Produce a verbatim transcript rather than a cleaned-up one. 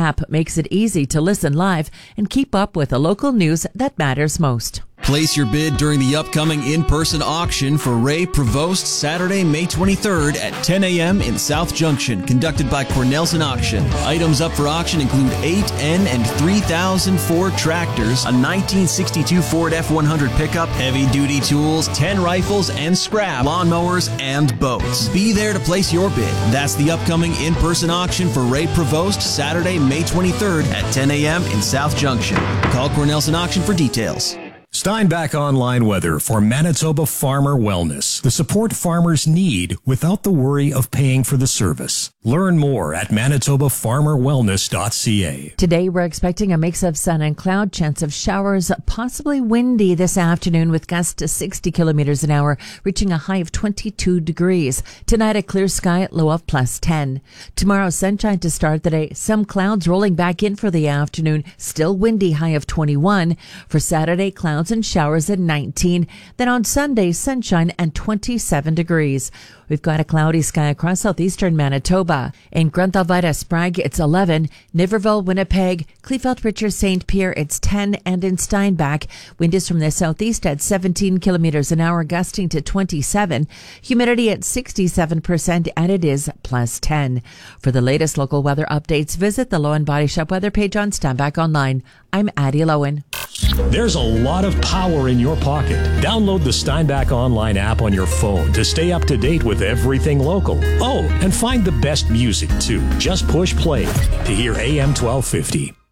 app makes it easy to listen live and keep up with the local news that matters most. Place your bid during the upcoming in-person auction for Ray Prevost Saturday, May twenty-third at ten a.m. in South Junction, conducted by Cornelsen Auction. Items up for auction include eight N and three thousand Ford tractors, a nineteen sixty-two Ford F one hundred pickup, heavy-duty tools, ten rifles and scrap, lawnmowers, and boats. Be there to place your bid. That's the upcoming in-person auction for Ray Prevost Saturday, May twenty-third at ten a.m. in South Junction. Call Cornelsen Auction for details. Steinbach Online Weather for Manitoba Farmer Wellness. The support farmers need without the worry of paying for the service. Learn more at manitoba farmer wellness dot c a. Today, we're expecting a mix of sun and cloud, chance of showers, possibly windy this afternoon with gusts to sixty kilometers an hour, reaching a high of twenty-two degrees. Tonight, a clear sky, low of plus ten. Tomorrow, sunshine to start the day. Some clouds rolling back in for the afternoon. Still windy, high of twenty-one. For Saturday, clouds and showers at nineteen. Then on Sunday, sunshine and twenty-seven degrees. We've got a cloudy sky across southeastern Manitoba. In Grunthal-Vita Sprague, it's eleven. Niverville, Winnipeg, Kleefeld, Richards, Saint Pierre, it's ten. And in Steinbach, wind is from the southeast at seventeen kilometers an hour, gusting to twenty-seven. Humidity at sixty-seven percent, and it is plus ten. For the latest local weather updates, visit the Lowen Body Shop weather page on Steinbach Online. I'm Addie Lowen. There's a lot of power in your pocket. Download the Steinbach Online app on your phone to stay up to date with everything local. Oh, and find the best music, too. Just push play to hear A M twelve fifty.